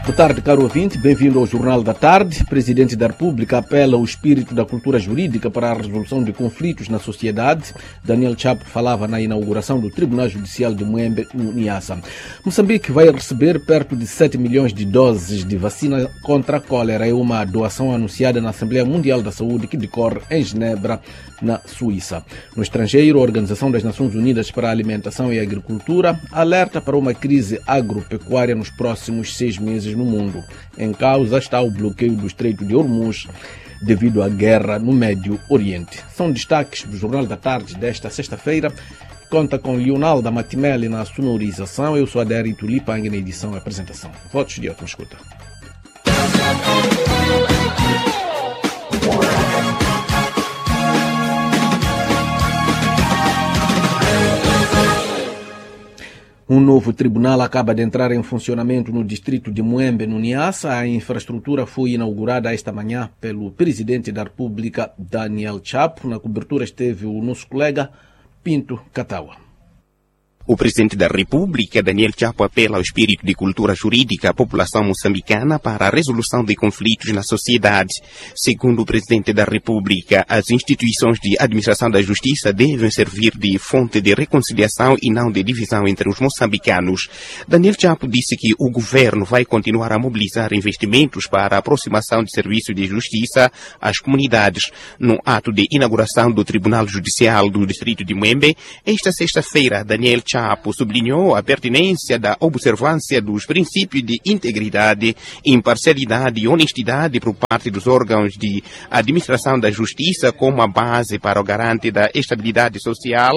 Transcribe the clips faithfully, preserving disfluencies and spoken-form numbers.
Boa tarde, caro ouvinte. Bem-vindo ao Jornal da Tarde. O Presidente da República apela ao espírito da cultura jurídica para a resolução de conflitos na sociedade. Daniel Chapo falava na inauguração do Tribunal Judicial de Muembe, no Niassa. Moçambique vai receber perto de sete milhões de doses de vacina contra a cólera. É uma doação anunciada na Assembleia Mundial da Saúde que decorre em Genebra, na Suíça. No estrangeiro, a Organização das Nações Unidas para a Alimentação e Agricultura alerta para uma crise agropecuária nos próximos seis meses no mundo. Em causa está o bloqueio do Estreito de Hormuz devido à guerra no Médio Oriente. São destaques do Jornal da Tarde desta sexta-feira. Conta com Leonaldo Matimelli na sonorização. Eu sou Adérito Lipang na edição e apresentação. Votos de ótima escuta. Um novo tribunal acaba de entrar em funcionamento no distrito de Muembe, no Niassa. A infraestrutura foi inaugurada esta manhã pelo Presidente da República, Daniel Chapo. Na cobertura esteve o nosso colega Pinto Katawa. O Presidente da República, Daniel Chapo, apela ao espírito de cultura jurídica à população moçambicana para a resolução de conflitos na sociedade. Segundo o Presidente da República, as instituições de administração da justiça devem servir de fonte de reconciliação e não de divisão entre os moçambicanos. Daniel Chapo disse que o governo vai continuar a mobilizar investimentos para a aproximação de serviços de justiça às comunidades. No ato de inauguração do Tribunal Judicial do Distrito de Muembe, esta sexta-feira, Daniel Chapo Chapo sublinhou a pertinência da observância dos princípios de integridade, imparcialidade e honestidade por parte dos órgãos de administração da justiça como a base para o garante da estabilidade social,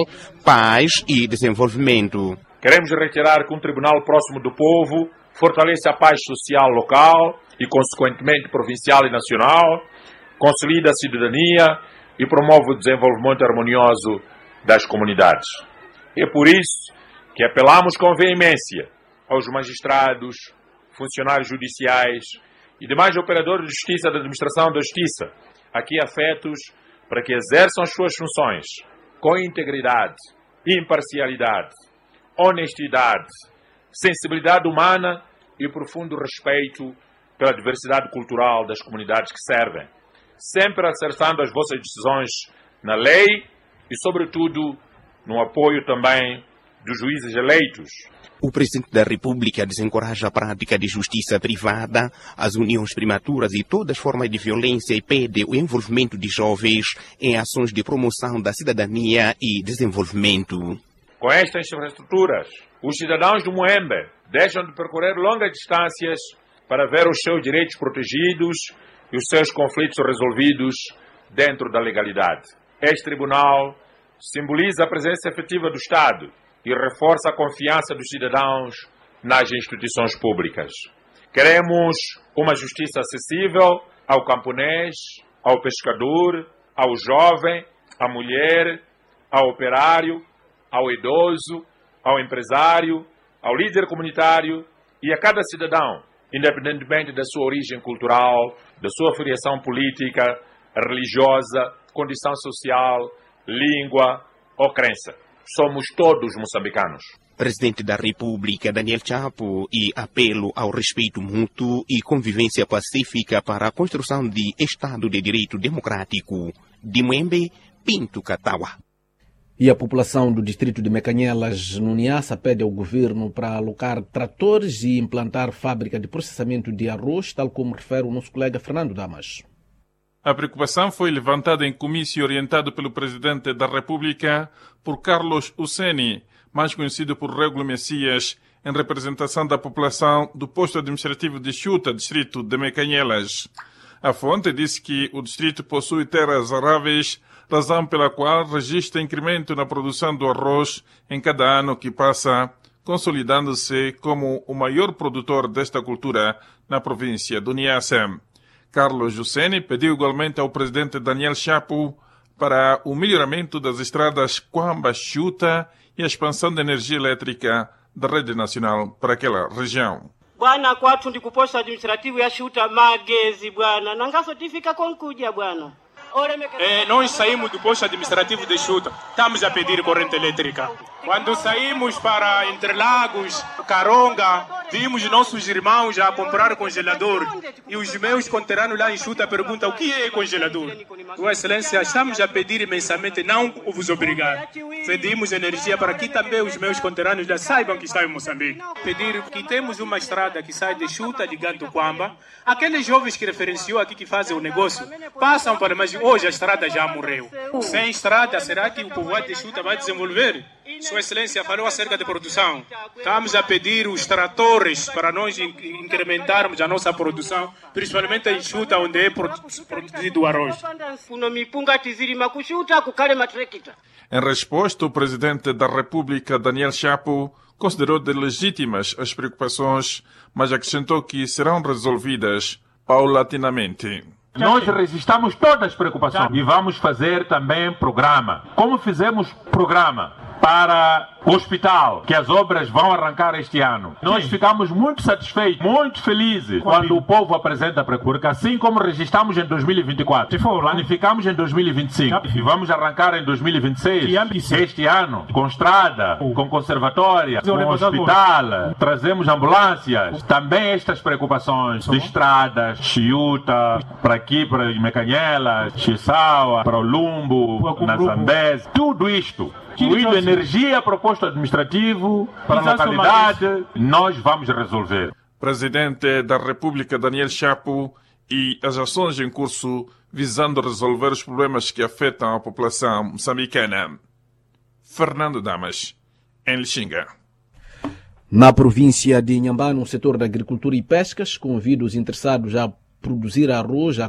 paz e desenvolvimento. Queremos reiterar que um tribunal próximo do povo fortalece a paz social local e, consequentemente, provincial e nacional, consolida a cidadania e promove o desenvolvimento harmonioso das comunidades. É por isso que apelamos com veemência aos magistrados, funcionários judiciais e demais operadores de justiça da administração da justiça, aqui afetos, para que exerçam as suas funções com integridade, imparcialidade, honestidade, sensibilidade humana e profundo respeito pela diversidade cultural das comunidades que servem, sempre acertando as vossas decisões na lei e, sobretudo, no apoio também dos juízes eleitos. O Presidente da República desencoraja a prática de justiça privada, as uniões prematuras e todas as formas de violência e pede o envolvimento de jovens em ações de promoção da cidadania e desenvolvimento. Com estas infraestruturas, os cidadãos do Muembe deixam de percorrer longas distâncias para ver os seus direitos protegidos e os seus conflitos resolvidos dentro da legalidade. Este tribunal simboliza a presença efetiva do Estado e reforça a confiança dos cidadãos nas instituições públicas. Queremos uma justiça acessível ao camponês, ao pescador, ao jovem, à mulher, ao operário, ao idoso, ao empresário, ao líder comunitário e a cada cidadão, independentemente da sua origem cultural, da sua filiação política, religiosa, condição social, língua ou crença. Somos todos moçambicanos. Presidente da República, Daniel Chapo, e apelo ao respeito mútuo e convivência pacífica para a construção de Estado de Direito Democrático. De Muembe, Pinto Katawa. E a população do distrito de Mecanhelas, no Niassa, pede ao governo para alocar tratores e implantar fábrica de processamento de arroz, tal como refere o nosso colega Fernando Damas. A preocupação foi levantada em comício orientado pelo Presidente da República por Carlos Uceni, mais conhecido por Regulo Messias, em representação da população do posto administrativo de Xuta, distrito de Mecanhelas. A fonte disse que o distrito possui terras aráveis, razão pela qual registra incremento na produção do arroz em cada ano que passa, consolidando-se como o maior produtor desta cultura na província do Niassa. Carlos Uceni pediu igualmente ao presidente Daniel Chapo para o melhoramento das estradas Quamba-Xuta e a expansão da energia elétrica da rede nacional para aquela região. Bwana kwathu ndi kuposta administrativo ya Xuta magezi bwana nangaso tifika konkuja bwana. É, nós saímos do posto administrativo de Xuta, estamos a pedir corrente elétrica. Quando saímos para Interlagos, Caronga, vimos nossos irmãos a comprar congelador. E os meus conterrâneos lá em Chuta perguntam o que é congelador. Sua Excelência, estamos a pedir imensamente, não vos obrigar. Pedimos energia para que também os meus conterrâneos já saibam que estão em Moçambique. Pedir que temos uma estrada que sai de Chuta, de Gantuquamba. Aqueles jovens que referenciou aqui que fazem o negócio, passam para, mas hoje a estrada já morreu. Sem estrada, será que o povoado de Chuta vai desenvolver? Sua Excelência falou acerca de produção. Estamos a pedir os tratores para nós incrementarmos a nossa produção, principalmente em Chuta, onde é produzido o arroz. Em resposta, o presidente da República, Daniel Chapo, considerou de legítimas as preocupações, mas acrescentou que serão resolvidas paulatinamente. Nós registramos todas as preocupações e vamos fazer também programa. Como fizemos programa para o hospital, que as obras vão arrancar este ano. Nós ficamos muito satisfeitos, muito felizes quando o povo apresenta a procura, assim como registramos em dois mil e vinte e quatro. Planificamos em dois mil e vinte e cinco e vamos arrancar em dois mil e vinte e seis. Este ano, com estrada, com conservatória, com hospital, trazemos ambulâncias. Também estas preocupações de estradas, Chiuta, para aqui, para Mecanhela, Chissau, para o Lumbo, na Zambésia, tudo isto. Incluindo energia, proposto administrativo para a localidade, nós vamos resolver. Presidente da República, Daniel Chapo, e as ações em curso visando resolver os problemas que afetam a população moçambicana. Fernando Damas, em Lixinga. Na província de Inhambane, no setor da agricultura e pescas, convido os interessados a produzir arroz, a